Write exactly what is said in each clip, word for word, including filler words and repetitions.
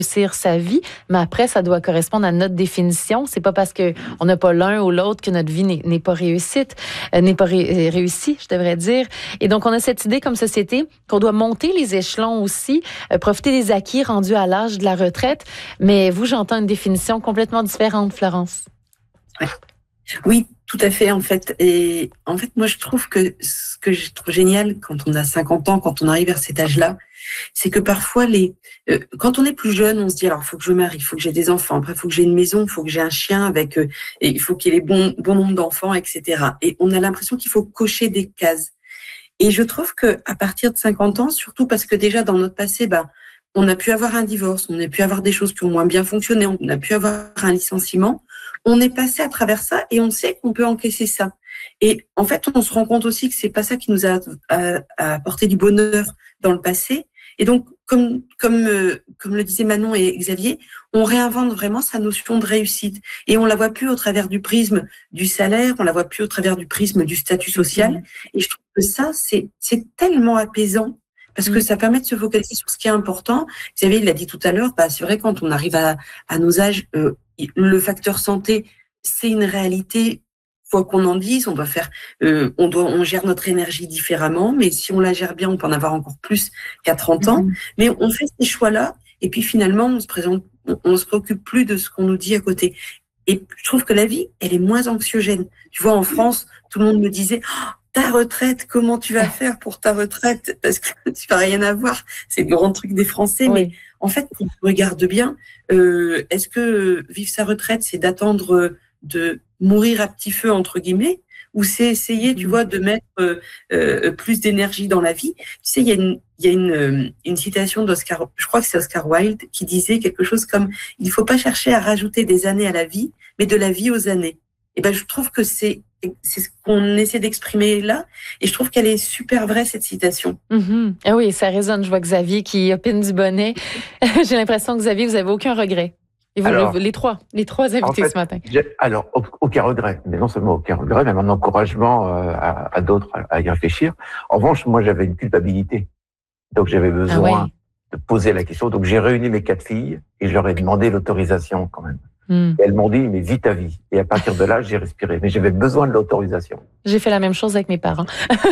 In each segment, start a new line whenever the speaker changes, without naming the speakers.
réussir sa vie, mais après, ça doit correspondre à notre définition. C'est pas parce que on n'a pas l'un ou l'autre que notre vie n'est, n'est pas réussite, euh, n'est pas ré- réussie, je devrais dire. Et donc, on a cette idée comme société qu'on doit monter les échelons aussi, euh, profiter des acquis rendus à l'âge de la retraite. Mais vous, j'entends une définition complètement différente, Florence.
Ouais. Oui, tout à fait, en fait. Et en fait, moi, je trouve que ce que je trouve génial quand on a cinquante ans, quand on arrive vers cet âge-là, c'est que parfois, les, euh, quand on est plus jeune, on se dit, alors, il faut que je me marie, il faut que j'ai des enfants, après, il faut que j'ai une maison, il faut que j'ai un chien avec, euh, et il faut qu'il y ait les bons, bon nombre d'enfants, et cetera. Et on a l'impression qu'il faut cocher des cases. Et je trouve que à partir de cinquante ans, surtout parce que déjà, dans notre passé, bah, on a pu avoir un divorce, on a pu avoir des choses qui ont moins bien fonctionné, on a pu avoir un licenciement. On est passé à travers ça et on sait qu'on peut encaisser ça. Et en fait, on se rend compte aussi que c'est pas ça qui nous a, a, a apporté du bonheur dans le passé. Et donc, comme comme euh, comme le disaient Manon et Xavier, on réinvente vraiment sa notion de réussite et on la voit plus au travers du prisme du salaire, on la voit plus au travers du prisme du statut social. Mmh. Et je trouve que ça, c'est c'est tellement apaisant. Parce que ça permet de se focaliser sur ce qui est important. Xavier, il l'a dit tout à l'heure, bah, c'est vrai, quand on arrive à, à nos âges, euh, le facteur santé, c'est une réalité, quoi qu'on en dise. On doit faire, euh, on doit, on gère notre énergie différemment, mais si on la gère bien, on peut en avoir encore plus qu'à trente ans. Mm-hmm. Mais on fait ces choix-là, et puis finalement, on se présente, on, on se préoccupe plus de ce qu'on nous dit à côté. Et je trouve que la vie, elle est moins anxiogène. Tu vois, en France, tout le monde me disait, oh, ta retraite, comment tu vas faire pour ta retraite? Parce que tu vas rien avoir. C'est le grand truc des Français. Oui. Mais en fait, quand on regarde bien, euh, est-ce que vivre sa retraite, c'est d'attendre de mourir à petit feu, entre guillemets, ou c'est essayer, tu vois, de mettre euh, euh, plus d'énergie dans la vie? Tu sais, il y a une, il y a une, une citation d'Oscar, je crois que c'est Oscar Wilde, qui disait quelque chose comme « Il ne faut pas chercher à rajouter des années à la vie, mais de la vie aux années ». Et ben, je trouve que c'est c'est ce qu'on essaie d'exprimer là, et je trouve qu'elle est super vraie, cette citation.
Mm-hmm. Ah oui, ça résonne. Je vois Xavier qui opine du bonnet. J'ai l'impression que Xavier, vous n'avez aucun regret. Et vous, alors, les trois, les trois invités en fait, ce matin.
Alors, aucun regret, mais non seulement aucun regret, mais un encouragement à, à d'autres à y réfléchir. En revanche, moi, j'avais une culpabilité, donc j'avais besoin ah ouais. de poser la question. Donc j'ai réuni mes quatre filles et je leur ai demandé l'autorisation quand même. Mm. Et elles m'ont dit, mais vis ta vie. Et à partir de là, j'ai respiré. Mais j'avais besoin de l'autorisation.
J'ai fait la même chose avec mes parents.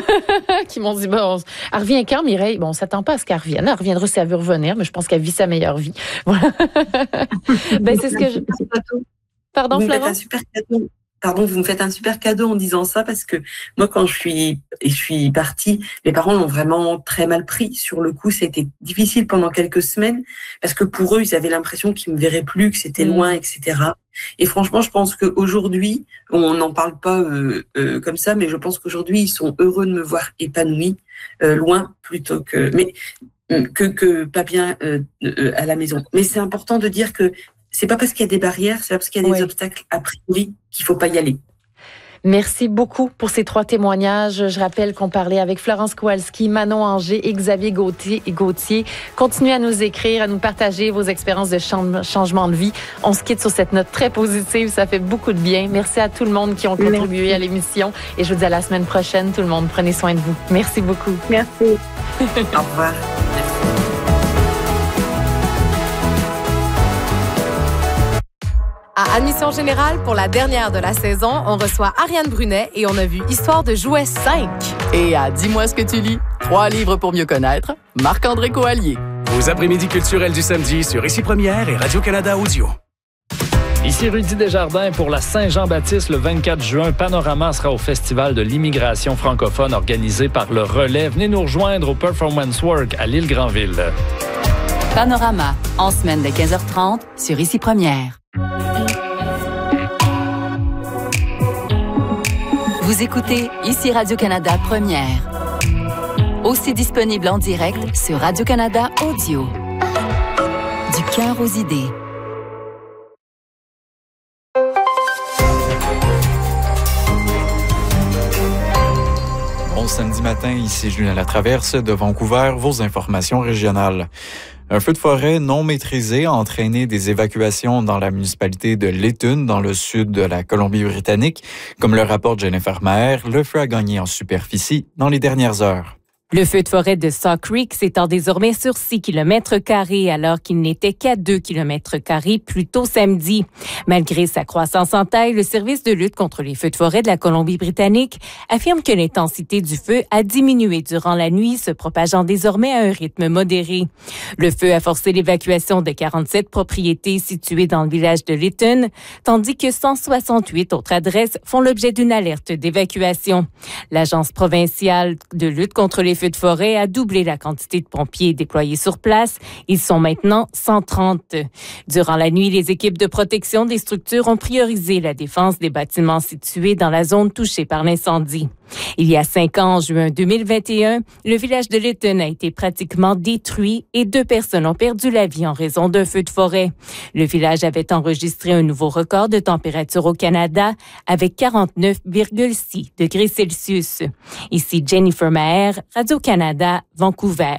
qui m'ont dit, bon, elle revient quand, Mireille? Bon, on s'attend pas à ce qu'elle revienne. Elle reviendra si elle veut revenir, mais je pense qu'elle vit sa meilleure vie. Voilà. ben, c'est ce que je... Pardon,
vous
Florence?
Me faites un super cadeau. Pardon, vous me faites un super cadeau en disant ça, parce que moi, quand je suis, je suis partie, mes parents l'ont vraiment très mal pris. Sur le coup, c'était difficile pendant quelques semaines, parce que pour eux, ils avaient l'impression qu'ils me verraient plus, que c'était mmh. loin, et cetera. Et franchement, je pense qu'aujourd'hui, on n'en parle pas euh, euh, comme ça, mais je pense qu'aujourd'hui, ils sont heureux de me voir épanouie, euh, loin plutôt que, mais que que pas bien euh, euh, à la maison. Mais c'est important de dire que c'est pas parce qu'il y a des barrières, c'est pas parce qu'il y a des oui. obstacles a priori qu'il faut pas y aller.
Merci beaucoup pour ces trois témoignages. Je rappelle qu'on parlait avec Florence Kowalski, Manon Anger et Xavier Gauthier. Gauthier. Continuez à nous écrire, à nous partager vos expériences de changement de vie. On se quitte sur cette note très positive. Ça fait beaucoup de bien. Merci à tout le monde qui ont contribué Merci. à l'émission. Et je vous dis à la semaine prochaine, tout le monde. Prenez soin de vous. Merci beaucoup.
Merci. Au revoir.
À Admission Générale, pour la dernière de la saison, on reçoit Ariane Brunet et on a vu Histoire de jouets cinq.
Et à Dis-moi ce que tu lis, trois livres pour mieux connaître, Marc-André Coallier.
Vos après-midi culturels du samedi sur Ici Première et Radio-Canada Audio.
Ici Rudy Desjardins pour la Saint-Jean-Baptiste le vingt-quatre juin. Panorama sera au Festival de l'immigration francophone organisé par le Relais. Venez nous rejoindre au Performance Work à l'Île-Granville.
Panorama, en semaine de quinze heures trente sur Ici Première. Vous écoutez Ici Radio-Canada Première. Aussi disponible en direct sur Radio-Canada Audio. Du cœur aux idées.
Bon samedi matin, ici Julien Latraverse de Vancouver, vos informations régionales. Un feu de forêt non maîtrisé a entraîné des évacuations dans la municipalité de Lytton, dans le sud de la Colombie-Britannique. Comme le rapporte Jennifer Maher, le feu a gagné en superficie dans les dernières heures.
Le feu de forêt de Saw Creek s'étend désormais sur six kilomètres carrés alors qu'il n'était qu'à deux kilomètres carrés plus tôt samedi. Malgré sa croissance en taille, le service de lutte contre les feux de forêt de la Colombie-Britannique affirme que l'intensité du feu a diminué durant la nuit, se propageant désormais à un rythme modéré. Le feu a forcé l'évacuation de quarante-sept propriétés situées dans le village de Lytton, tandis que cent soixante-huit autres adresses font l'objet d'une alerte d'évacuation. L'Agence provinciale de lutte contre les feux de forêt a doublé la quantité de pompiers déployés sur place. Ils sont maintenant cent trente. Durant la nuit, les équipes de protection des structures ont priorisé la défense des bâtiments situés dans la zone touchée par l'incendie. Il y a cinq ans, en juin deux mille vingt et un, le village de Lytton a été pratiquement détruit et deux personnes ont perdu la vie en raison d'un feu de forêt. Le village avait enregistré un nouveau record de température au Canada avec quarante-neuf virgule six degrés Celsius. Ici Jennifer Maher, Radio-Canada, Vancouver.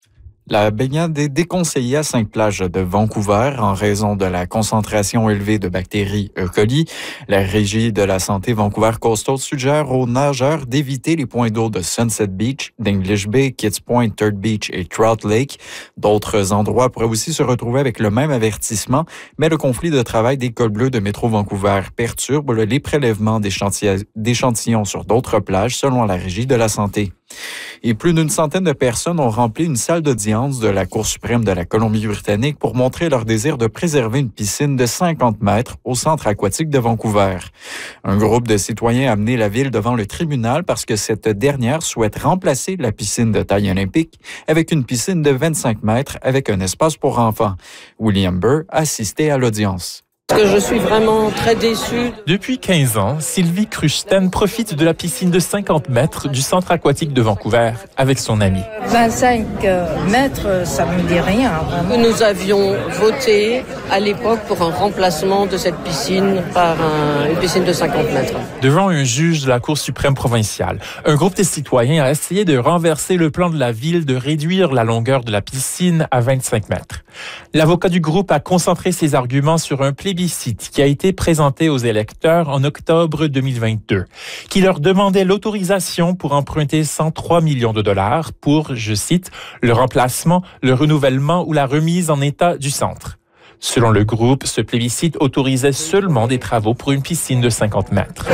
La baignade est déconseillée à cinq plages de Vancouver en raison de la concentration élevée de bactéries E. coli. La Régie de la santé Vancouver Coastal suggère aux nageurs d'éviter les points d'eau de Sunset Beach, d'English Bay, Kids Point, Third Beach et Trout Lake. D'autres endroits pourraient aussi se retrouver avec le même avertissement, mais le conflit de travail des cols bleus de Métro Vancouver perturbe les prélèvements d'échantillons sur d'autres plages, selon la Régie de la santé. Et plus d'une centaine de personnes ont rempli une salle d'audience de la Cour suprême de la Colombie-Britannique pour montrer leur désir de préserver une piscine de cinquante mètres au centre aquatique de Vancouver. Un groupe de citoyens a amené la ville devant le tribunal parce que cette dernière souhaite remplacer la piscine de taille olympique avec une piscine de vingt-cinq mètres avec un espace pour enfants. William Burr a assisté à l'audience.
Parce que je suis vraiment très déçue.
Depuis quinze ans, Sylvie Cruchten profite de la piscine de cinquante mètres du centre aquatique de Vancouver avec son ami.
vingt-cinq mètres, ça ne me dit rien. Vraiment. Nous avions voté à l'époque pour un remplacement de cette piscine par un, une piscine de cinquante mètres.
Devant un juge de la Cour suprême provinciale, un groupe de citoyens a essayé de renverser le plan de la ville de réduire la longueur de la piscine à vingt-cinq mètres. L'avocat du groupe a concentré ses arguments sur un plébiscite qui a été présenté aux électeurs en octobre deux mille vingt-deux, qui leur demandait l'autorisation pour emprunter cent trois millions de dollars pour, je cite, le remplacement, le renouvellement ou la remise en état du centre. Selon le groupe, ce plébiscite autorisait seulement des travaux pour une piscine de cinquante mètres.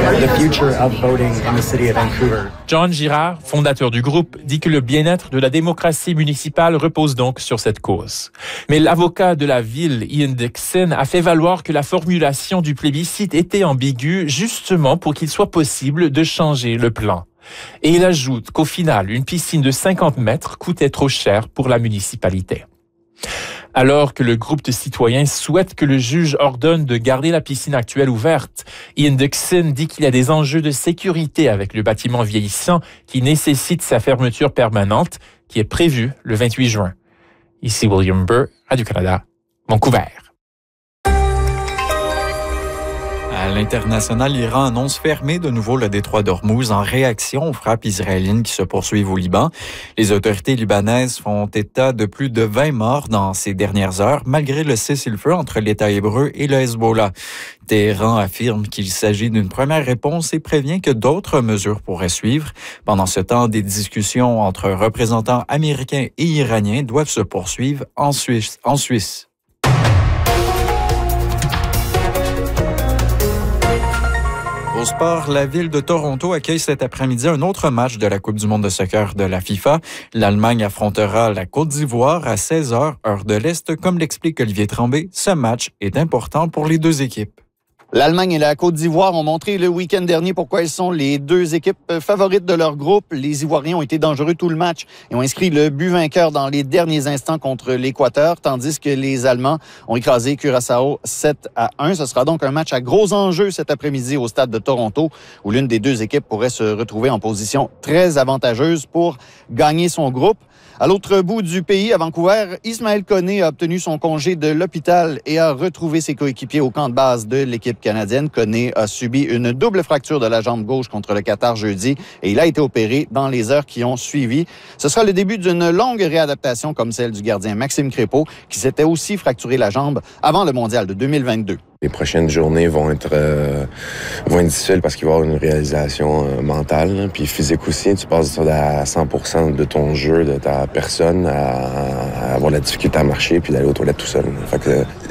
John Girard, fondateur du groupe, dit que le bien-être de la démocratie municipale repose donc sur cette cause. Mais l'avocat de la ville, Ian Dixon, a fait valoir que la formulation du plébiscite était ambiguë justement pour qu'il soit possible de changer le plan. Et il ajoute qu'au final, une piscine de cinquante mètres coûtait trop cher pour la municipalité. Alors que le groupe de citoyens souhaite que le juge ordonne de garder la piscine actuelle ouverte, Ian Dixon dit qu'il y a des enjeux de sécurité avec le bâtiment vieillissant qui nécessite sa fermeture permanente, qui est prévue le vingt-huit juin. Ici William Burr, Radio-Canada, Vancouver.
À l'international, l'Iran annonce fermer de nouveau le détroit d'Ormuz en réaction aux frappes israéliennes qui se poursuivent au Liban. Les autorités libanaises font état de plus de vingt morts dans ces dernières heures, malgré le cessez-le-feu entre l'État hébreu et le Hezbollah. Téhéran affirme qu'il s'agit d'une première réponse et prévient que d'autres mesures pourraient suivre. Pendant ce temps, des discussions entre représentants américains et iraniens doivent se poursuivre en Suisse. En Suisse. Au sport, la ville de Toronto accueille cet après-midi un autre match de la Coupe du monde de soccer de la FIFA. L'Allemagne affrontera la Côte d'Ivoire à seize heures, heure de l'Est. Comme l'explique Olivier Tremblay, ce match est important pour les deux équipes.
L'Allemagne et la Côte d'Ivoire ont montré le week-end dernier pourquoi elles sont les deux équipes favorites de leur groupe. Les Ivoiriens ont été dangereux tout le match et ont inscrit le but vainqueur dans les derniers instants contre l'Équateur, tandis que les Allemands ont écrasé Curaçao sept à un. Ce sera donc un match à gros enjeux cet après-midi au stade de Toronto, où l'une des deux équipes pourrait se retrouver en position très avantageuse pour gagner son groupe. À l'autre bout du pays, à Vancouver, Ismaël Koné a obtenu son congé de l'hôpital et a retrouvé ses coéquipiers au camp de base de l'équipe canadienne. Koné a subi une double fracture de la jambe gauche contre le Qatar jeudi et il a été opéré dans les heures qui ont suivi. Ce sera le début d'une longue réadaptation comme celle du gardien Maxime Crépeau qui s'était aussi fracturé la jambe avant le mondial de deux mille vingt-deux.
Les prochaines journées vont être, euh, vont être difficiles parce qu'il va y avoir une réalisation euh, mentale, là, puis physique aussi. Tu passes à cent pour cent de ton jeu, de ta personne, à, à avoir la difficulté à marcher puis d'aller aux toilettes tout seul. Fait que